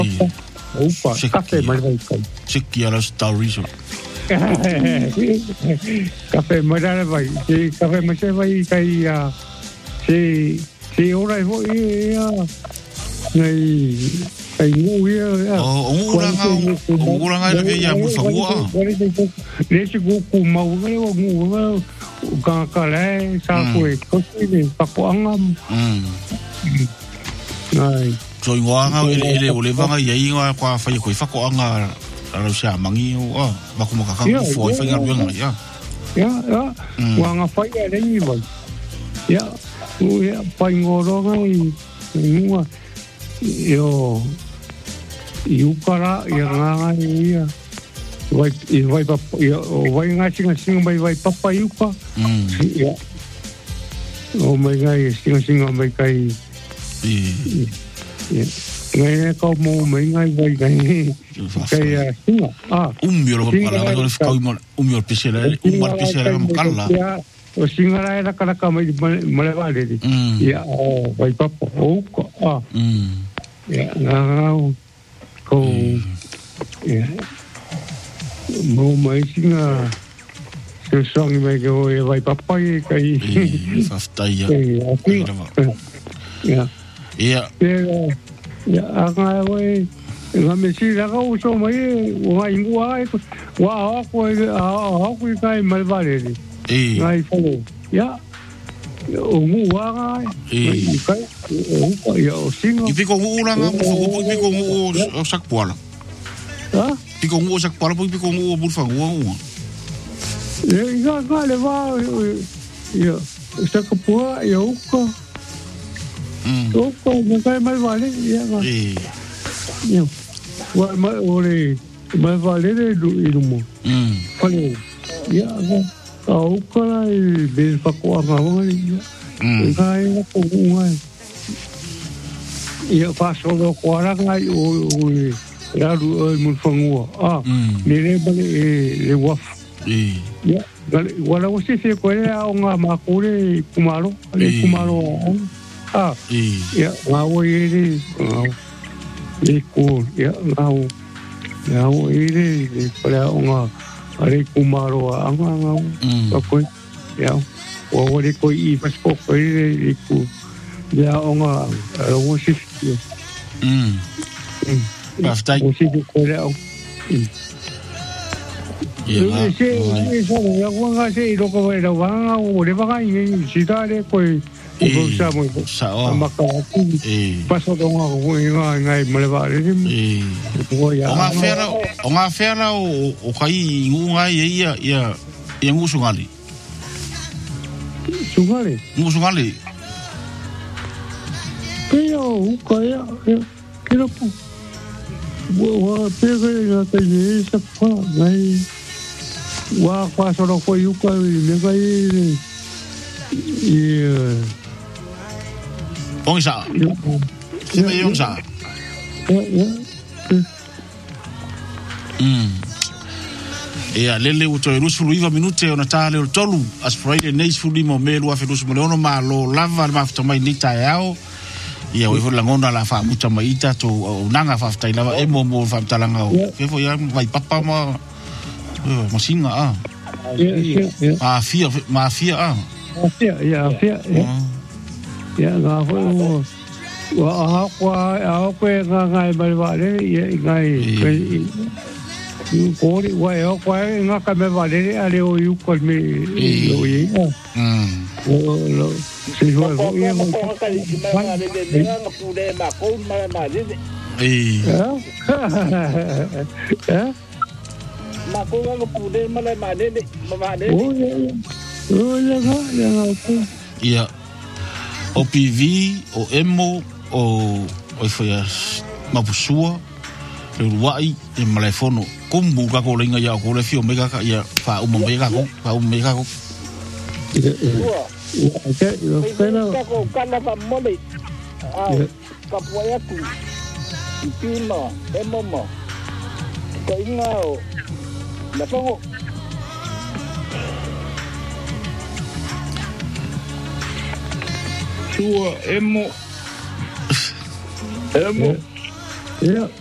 Upa, kafe mai vai kai. Siki ala stories. Kafe mai vai, kafe mai vai kai si ora vo ngai ngu ia. Nguranga le ia mo fagua. Lesi ku mau ngu ka le sa ko ni pakoanga. Ai. So ingoanga ele ole vanga ia inga kwa fai ko fakoanga ala sia mangi o ba ko maka ka foi fai ngar ya. Ya, wanga fai ale ni vai. Ya, pai ngoro ngai ngua yo kara ya ngai vai vai ngai vai papa yuka ya o mai ngai singa mai kai ngai ko mo mai ngai vai kai singa mio lo para ngai ko mio pisela mo kala o singa era kala mai vale ya vai papa o ya ngau ko ya mo mai singa se song mai ko vai papa kai faftaia ya ya anga we nga me si la ko so mai wa ingua wa ko kai mal vale ngai fo ya o muanga kai o ya o singa piko ulanga mo piko o sakpola piko o sakpola piko o burfango ya le va ya sakpola ya o me kai mal vale ya ya wa mal vale de ilumo vale ya au kala be fakoanga ngai ngai ko ngai ia paso lo kwara ngai o ya lu mun fangua le bale le waf ya wala o se ko ya nga makure kumaro ya ngau ile le ko ya ngau ile le para nga ale kumaro anga ko ya o le ko I pasko ko ile ku ya onga o si baftai o si ko ya ya wanga se ro ko era wanga o le vanga I si dale ko o sa mo maka paso donga ko ngai male vale onga fera o kai ngunga ia ngusungali Musungali. Pero kaya kira po. Wa pega ya tayo sa pa ngai. Wa paso ro ko yuka me kai. Onsa. Sime onsa. Ia lele o toi rusulu iva minute ona tale o tolu as Friday night fuli mo melu a felusu mo leono ma lo lava ma fta mai nita yao ia o la ngona la fa muta mai ita to nanga fa fta lava e mo fa fta langa o ke fo ia vai papa ma singa mafia ya ga fo wa ko ngai vale ngai Kori wa nga ka me vale ale o yu ko me lo ye lo se jo vo ye mo ka di ma de nga pude ma ko ma de ma ko nga pude ma de ia o PV o emo o foi mapusua le wai e malefono kumbu ka ko lenga ya ko le fio mega ka ya fa o mega ko ko kana pa mole ka poya ku pima emo ko ingao la pongo sua emo ya